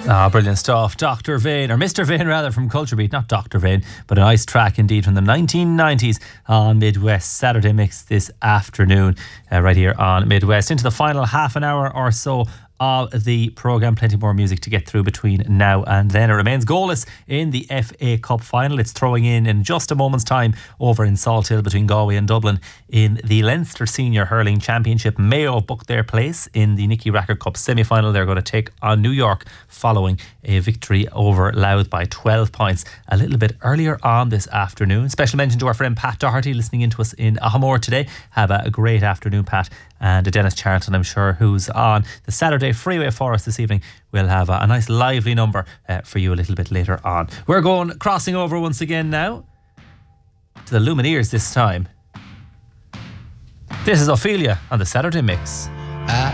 Ah, brilliant stuff. Dr. Vane, or Mr. Vane rather, from Culture Beat, not Dr. Vane, but a nice track indeed from the 1990s on Midwest Saturday Mix this afternoon, right here on Midwest. Into the final half an hour or so of the programme. Plenty more music to get through between now and then. It remains goalless in the FA Cup final. It's throwing in just a moment's time over in Salthill between Galway and Dublin in the Leinster Senior Hurling Championship. Mayo booked their place in the Nicky Rackard Cup semi-final. They're going to take on New York following a victory over Louth by 12 points a little bit earlier on this afternoon. Special mention to our friend Pat Doherty listening in to us in Ahamore today. Have a great afternoon, Pat. And Dennis Charlton, I'm sure, who's on the Saturday Freeway for us this evening, will have a nice lively number for you a little bit later on. We're crossing over once again now to the Lumineers this time. This is Ophelia on the Saturday Mix. I